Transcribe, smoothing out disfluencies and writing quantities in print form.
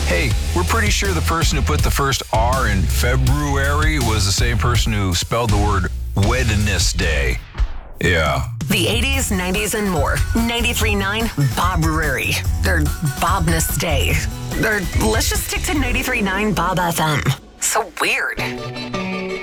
Hey, we're pretty sure the person who put the first R in February was the same person who spelled the word Wednesday. Yeah. The 80s, 90s, and more. 93.9 Bob Rury. Or Bobness Day. Or let's just stick to 93.9 Bob FM. So weird.